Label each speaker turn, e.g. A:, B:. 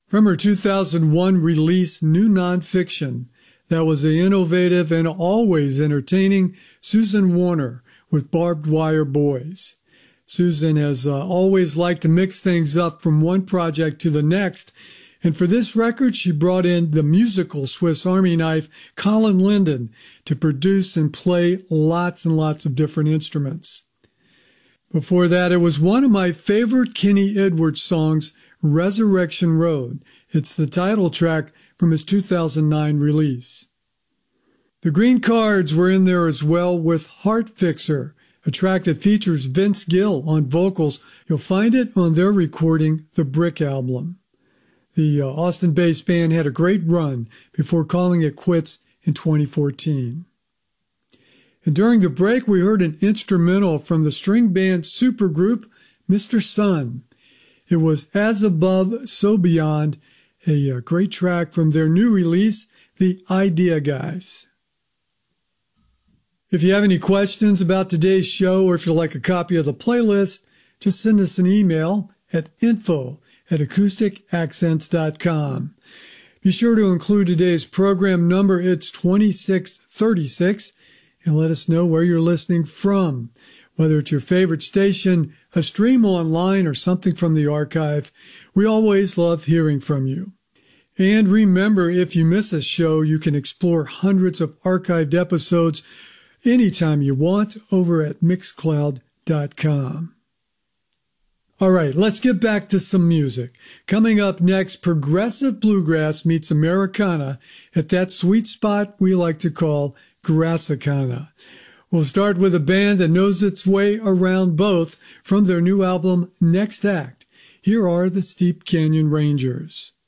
A: From her 2001 release, New Nonfiction, that was the innovative and always entertaining Susan Warner with Barbed Wire Boys. Susan has always liked to mix things up from one project to the next, and for this record, she brought in the musical Swiss Army knife Colin Linden to produce and play lots and lots of different instruments. Before that, it was one of my favorite Kenny Edwards songs, Resurrection Road. It's the title track from his 2009 release. The Green Cards were in there as well with Heart Fixer, a track that features Vince Gill on vocals. You'll find it on their recording, The Brick Album. The Austin-based band had a great run before calling it quits in 2014. And during the break, we heard an instrumental from the string band supergroup Mr. Sun. It was As Above, So Beyond, a great track from their new release, The Idea Guys. If you have any questions about today's show, or if you'd like a copy of the playlist, just send us an email at info@acousticaccents.com. Be sure to include today's program number. It's 2636, and let us know where you're listening from. Whether it's your favorite station, a stream online, or something from the archive, we always love hearing from you. And remember, if you miss a show, you can explore hundreds of archived episodes anytime you want over at Mixcloud.com. All right, let's get back to some music. Coming up next, progressive bluegrass meets Americana at that sweet spot we like to call Grassicana. We'll start with a band that knows its way around both from their new album, Next Act. Here are the Steep Canyon Rangers.